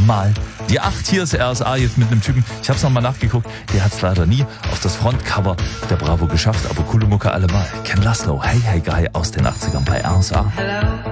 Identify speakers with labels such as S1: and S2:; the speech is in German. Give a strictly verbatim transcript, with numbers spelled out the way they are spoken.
S1: Mal. Die acht, hier ist R S A jetzt mit einem Typen, ich hab's nochmal nachgeguckt, der hat's leider nie auf das Frontcover der Bravo geschafft, aber coole Mucke allemal. Ken Laszlo, Hey Hey Guy aus den achtzigern bei R S A.
S2: Hello.